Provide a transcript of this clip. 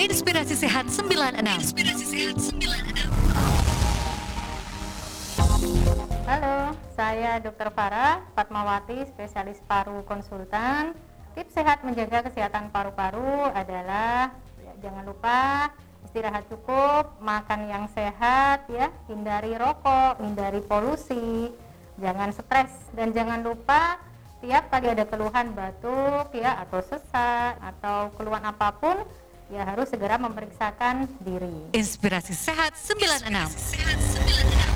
Inspirasi Sehat 96. Halo, saya Dr. Farah Fatmawati, spesialis paru konsultan. Tips sehat menjaga kesehatan paru-paru adalah jangan lupa istirahat cukup, makan yang sehat ya, hindari rokok, hindari polusi, jangan stres, dan jangan lupa tiap kali ada keluhan batuk ya atau sesak atau keluhan apapun ya harus segera memeriksakan diri. Inspirasi Sehat 96.